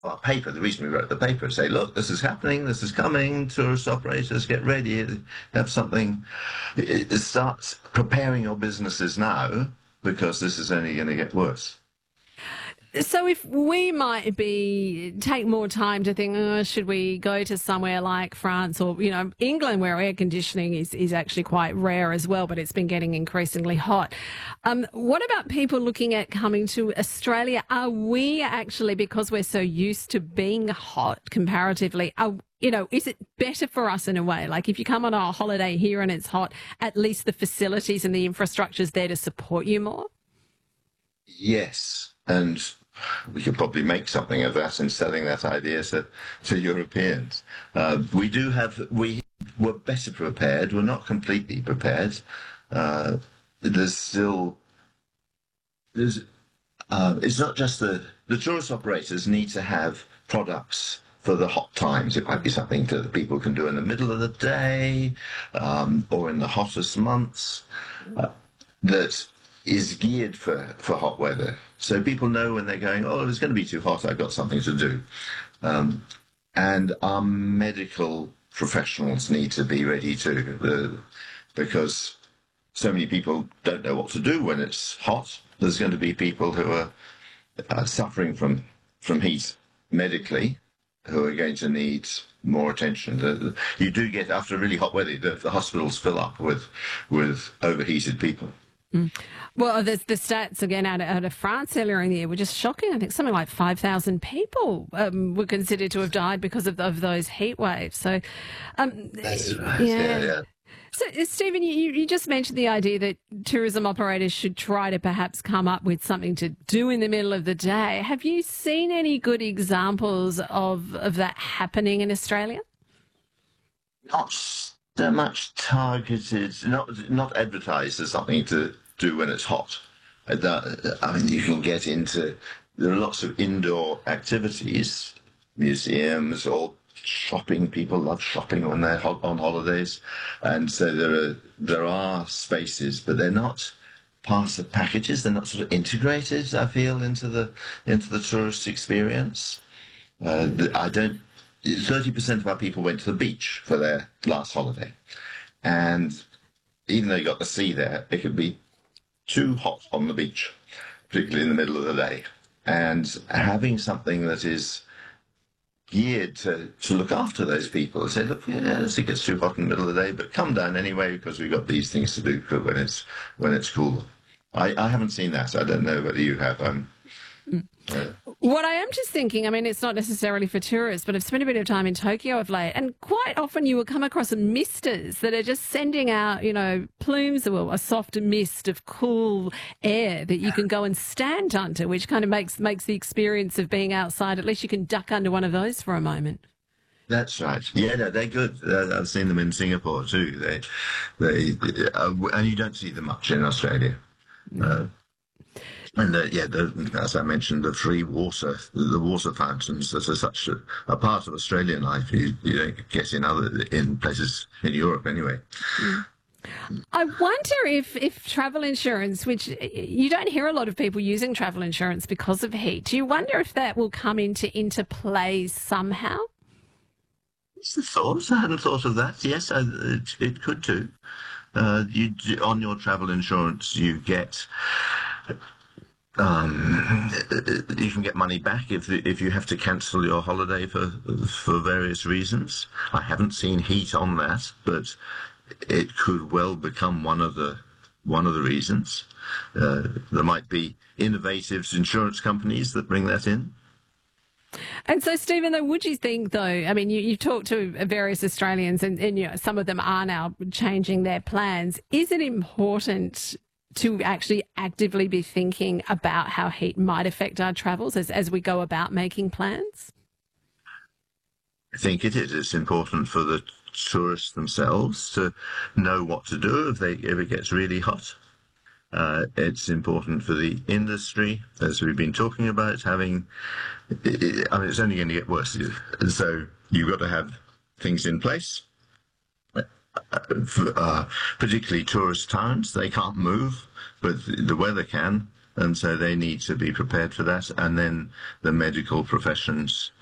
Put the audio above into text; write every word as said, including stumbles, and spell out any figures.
our paper, the reason we wrote the paper, say, look, this is happening, this is coming, tourist operators, get ready, have something. It, it starts preparing your businesses now because this is only going to get worse. So if we might be take more time to think, oh, should we go to somewhere like France or, you know, England where air conditioning is, is actually quite rare as well, but it's been getting increasingly hot. Um, what about people looking at coming to Australia? Are we actually, because we're so used to being hot comparatively, are, you know, is it better for us in a way? Like if you come on a holiday here and it's hot, at least the facilities and the infrastructure is there to support you more? Yes. And we could probably make something of that and selling that idea to, to Europeans. Uh, we do have, we were better prepared. We're not completely prepared. Uh, there's still, there's, uh, it's not just the, the tourist operators need to have products for the hot times. It might be something that people can do in the middle of the day um, or in the hottest months uh, that is geared for, for hot weather. So people know when they're going, oh, it's going to be too hot, I've got something to do. Um, and our medical professionals need to be ready too, uh, because so many people don't know what to do when it's hot. There's going to be people who are uh, suffering from, from heat medically, who are going to need more attention. The, the, you do get, after really hot weather, the, the hospitals fill up with, with overheated people. Mm. Well, the, the stats again out of, out of France earlier in the year were just shocking. I think something like five thousand people um, were considered to have died because of, of those heat waves. So, um, That's right. yeah. yeah, yeah. So, Stephen, you, you just mentioned the idea that tourism operators should try to perhaps come up with something to do in the middle of the day. Have you seen any good examples of, of that happening in Australia? Not so much targeted, not not advertised as something to do when it's hot. I mean, you can get into, there are lots of indoor activities, museums, or shopping. People love shopping when they're on holidays. And so there are, there are spaces, but they're not part of packages. They're not sort of integrated, I feel, into the, into the tourist experience. Uh, I don't, thirty percent of our people went to the beach for their last holiday. And even though you got the sea there, it could be too hot on the beach, particularly in the middle of the day. And having something that is geared to, to look after those people and say, look, yes, it gets too hot in the middle of the day, but come down anyway because we've got these things to do when it's when it's cool. I, I haven't seen that. I don't know whether you have. Um, uh, What I am just thinking, I mean, it's not necessarily for tourists, but I've spent a bit of time in Tokyo of late, and quite often you will come across misters that are just sending out, you know, plumes or a soft mist of cool air that you can go and stand under, which kind of makes makes the experience of being outside, at least you can duck under one of those for a moment. That's right. Yeah, no, they're good. Uh, I've seen them in Singapore too. They, they, uh, and you don't see them much in Australia. Uh, And uh, yeah, the, as I mentioned, the free water, the water fountains that are such a, a part of Australian life, you, you don't get in other in places in Europe anyway. Mm. I wonder if, if travel insurance, which you don't hear a lot of people using travel insurance because of heat, do you wonder if that will come into into play somehow? It's the thought. I hadn't thought of that. Yes, I, it, it could too. Uh, you on your travel insurance, you get. Um, you can get money back if if you have to cancel your holiday for for various reasons. I haven't seen heat on that, but it could well become one of the one of the reasons. Uh, there might be innovative insurance companies that bring that in. And so, Stephen, though, would you think, though, I mean, you, you've talked to various Australians and, and you know, some of them are now changing their plans. Is it important to actually actively be thinking about how heat might affect our travels as, as we go about making plans? I think it is. It's important for the tourists themselves to know what to do if they if it gets really hot. Uh, it's important for the industry, as we've been talking about, having, I mean, it's only going to get worse. So you've got to have things in place. Uh, particularly tourist towns, they can't move, but the weather can. and so they need to be prepared for that. And then the medical professions